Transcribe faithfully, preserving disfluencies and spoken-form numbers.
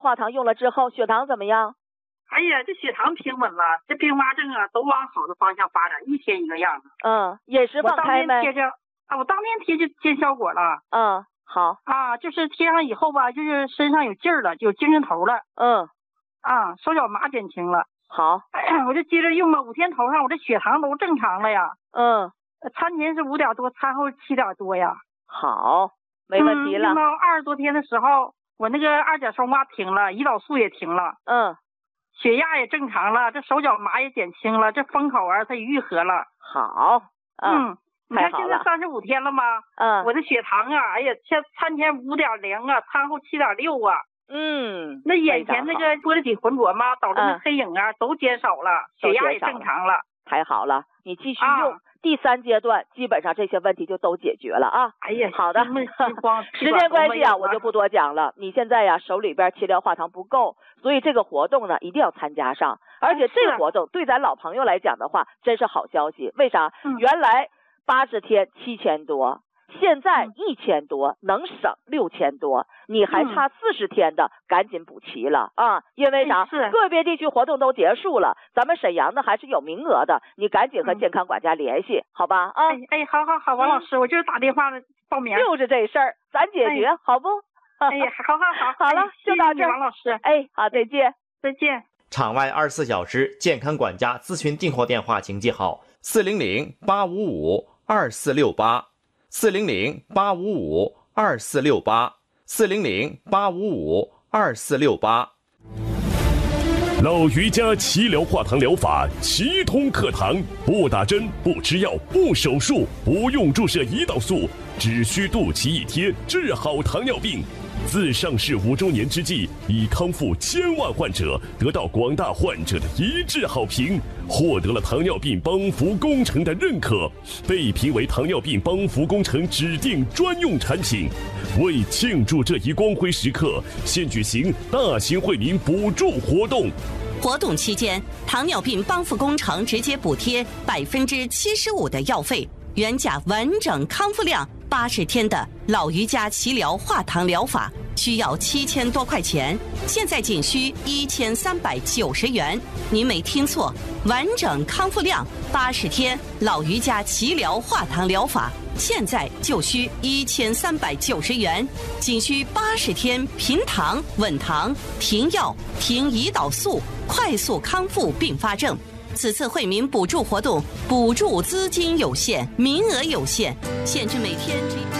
化糖用了之后，血糖怎么样？ 哎呀，这血糖平稳了，这并发症啊都往好的方向发展，一天一个样子。 嗯，饮食放开没？ 我当天贴上啊，我当天贴就见效果了。 嗯，好啊，就是贴上以后吧，就是身上有劲儿了，有精神头了。 嗯， 啊，手脚麻减轻了。 好， 我就接着用吧，五天头上我这血糖都正常了呀。 嗯， 餐前是五点多，餐后七点多呀。 好，没问题了。 用到二十多天的时候，我那个二甲双胍停了，胰岛素也停了。 嗯。 血压也正常了，这手脚麻也减轻了，这风口啊它也愈合了。 好， 嗯， 嗯你看现在三十五天了吗？ 嗯， 我的血糖啊，哎呀，现餐前五点零啊，餐后七点六啊。 嗯， 那眼前那个玻璃体浑浊嘛，导致那黑影啊、嗯、都减少了，血压也正常了。 太好了，你继续用。啊，第三阶段基本上这些问题就都解决了啊！ 哎呀， 好的，时间关系啊，我就不多讲了。你现在呀手里边期料化糖不够，所以这个活动呢一定要参加上。而且这个活动对咱老朋友来讲的话，真是好消息。为啥？嗯、原来八十天七千多，现在一千多，能省六千多，你还差四十天的，嗯、赶紧补齐了啊！因为啥？个别地区活动都结束了，咱们沈阳呢还是有名额的，你赶紧和健康管家联系，嗯、好吧？啊， 哎哎，好好好，王老师，嗯、我就是打电话报名， 就是这事儿，咱解决，哎、好不？ 哎呀，好好好， 好了，就到这儿， 王老师， 哎，好，再见， 再见。 场外二十四小时健康管家咨询订货电话，请记好：四零零八五五二四六八，四零零八五五二四六八，四零零八五五二四六八。 老于家齐疗化糖疗法，齐通课堂，不打针，不吃药，不手术，不用注射胰岛素，只需肚脐一贴，治好糖尿病。自上市五周年之际，已康复千万患者，得到广大患者的一致好评，获得了糖尿病帮扶工程的认可，被评为糖尿病帮扶工程指定专用产品。为庆祝这一光辉时刻，现举行大型惠民补助活动。 活动期间，糖尿病帮扶工程直接补贴百分之七十五的药费，原价完整康复量八十天的老于家齐疗化糖疗法需要七千多块钱，现在仅需一千三百九十元。您没听错，完整康复量八十天老于家齐疗化糖疗法现在就需一千三百九十元，仅需八十天平糖、稳糖、停药、停胰岛素，快速康复并发症。此次惠民补助活动，补助资金有限，名额有限，限制每天。